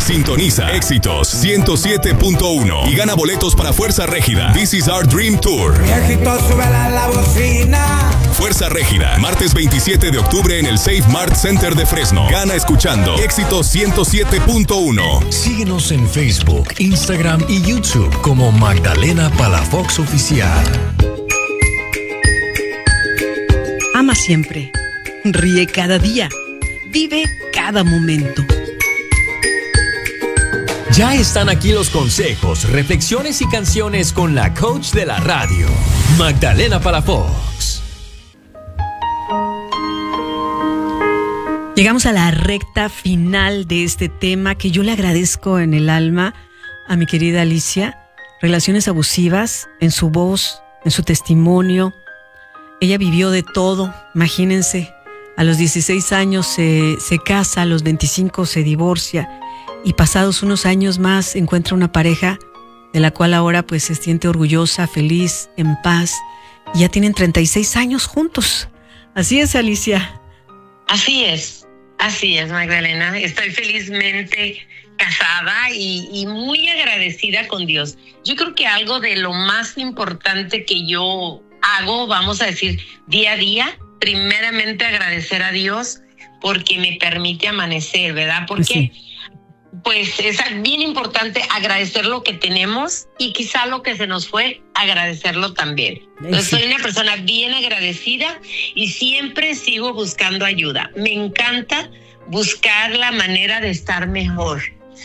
Sintoniza Éxitos 107.1 y gana boletos para Fuerza Régida. This is our dream tour. Éxitos, súbela la bocina. Fuerza Régida, martes 27 de octubre en el Safe Mart Center de Fresno. Gana escuchando Éxitos 107.1. Síguenos en Facebook, Instagram y YouTube como Magdalena Palafox Oficial. Ama siempre. Ríe cada día. Vive cada momento. Ya están aquí los consejos, reflexiones y canciones con la coach de la radio, Magdalena Palafox. Llegamos a la recta final de este tema que yo le agradezco en el alma a mi querida Alicia. Relaciones abusivas, en su voz, en su testimonio. Ella vivió de todo, imagínense. A los 16 años se casa, a los 25 se divorcia y pasados unos años más encuentra una pareja de la cual ahora pues se siente orgullosa, feliz, en paz. Y ya tienen 36 años juntos. Así es, Alicia. Así es, Magdalena. Estoy felizmente casada y muy agradecida con Dios. Yo creo que algo de lo más importante que yo hago, vamos a decir, día a día, primeramente agradecer a Dios porque me permite amanecer, ¿verdad? Porque pues es bien importante agradecer lo que tenemos y quizá lo que se nos fue, agradecerlo también. Entonces, soy una persona bien agradecida y siempre sigo buscando ayuda. Me encanta buscar la manera de estar mejor.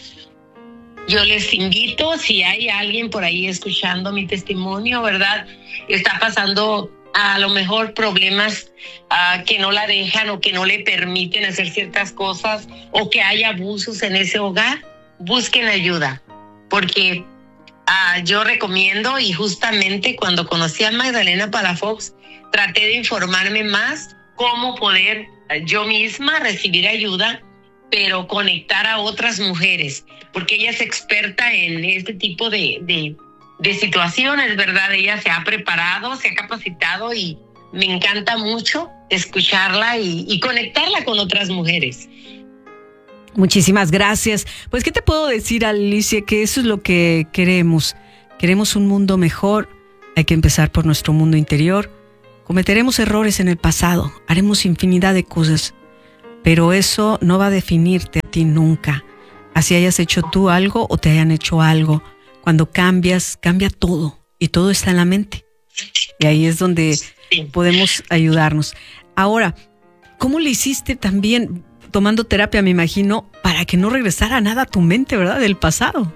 Yo les invito, si hay alguien por ahí escuchando mi testimonio, ¿verdad? Está pasando a lo mejor problemas que no la dejan o que no le permiten hacer ciertas cosas o que hay abusos en ese hogar, busquen ayuda. Porque yo recomiendo, y justamente cuando conocí a Magdalena Palafox, traté de informarme más cómo poder yo misma recibir ayuda, pero conectar a otras mujeres, porque ella es experta en este tipo de situaciones, ¿verdad? Ella se ha preparado, se ha capacitado y me encanta mucho escucharla y conectarla con otras mujeres. Muchísimas gracias. Pues, ¿qué te puedo decir, Alicia? Que eso es lo que queremos. Queremos un mundo mejor. Hay que empezar por nuestro mundo interior. Cometeremos errores en el pasado, haremos infinidad de cosas, pero eso no va a definirte a ti nunca. Así hayas hecho tú algo o te hayan hecho algo. Cuando cambias, cambia todo y todo está en la mente. Y ahí es donde podemos ayudarnos. Ahora, ¿cómo le hiciste también tomando terapia, me imagino, para que no regresara nada a tu mente, ¿verdad? Del pasado.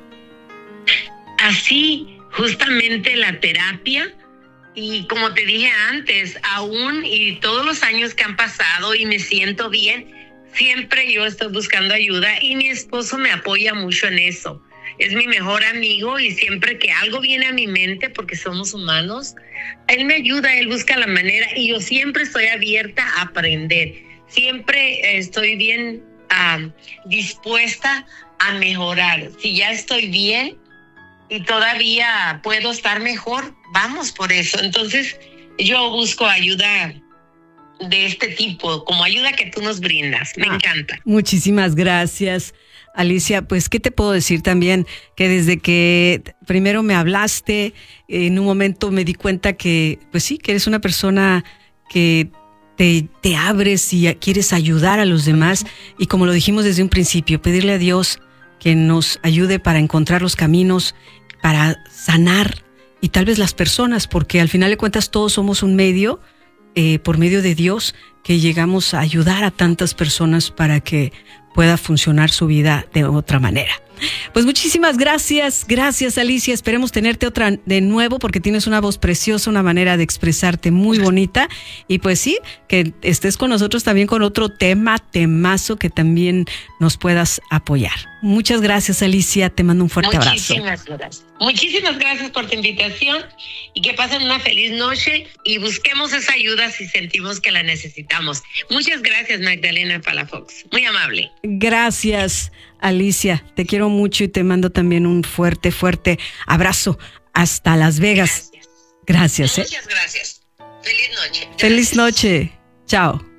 Así, justamente la terapia. Y como te dije antes, aún y todos los años que han pasado y me siento bien, siempre yo estoy buscando ayuda y mi esposo me apoya mucho en eso. Es mi mejor amigo y siempre que algo viene a mi mente, porque somos humanos, él me ayuda, él busca la manera y yo siempre estoy abierta a aprender. Siempre estoy bien dispuesta a mejorar. Si ya estoy bien y todavía puedo estar mejor, vamos por eso. Entonces yo busco ayuda de este tipo, como ayuda que tú nos brindas. Me encanta. Muchísimas gracias, Alicia. Pues, ¿qué te puedo decir también? Que desde que primero me hablaste, en un momento me di cuenta que, pues sí, que eres una persona que te abres y quieres ayudar a los demás. Y como lo dijimos desde un principio, pedirle a Dios que nos ayude para encontrar los caminos, para sanar y tal vez las personas, porque al final de cuentas todos somos un medio, por medio de Dios, que llegamos a ayudar a tantas personas para que pueda funcionar su vida de otra manera. Pues muchísimas gracias, Alicia. Esperemos tenerte otra de nuevo porque tienes una voz preciosa, una manera de expresarte muy bonita y pues sí, que estés con nosotros también con otro temazo que también nos puedas apoyar. Muchas gracias, Alicia. Te mando un fuerte abrazo. Muchísimas gracias por tu invitación y que pasen una feliz noche y busquemos esa ayuda si sentimos que la necesitamos. Muchas gracias, Magdalena Palafox. Muy amable. Gracias, Alicia. Te quiero mucho y te mando también un fuerte abrazo hasta Las Vegas. Gracias. Muchas gracias. Feliz noche. Feliz noche. Chao.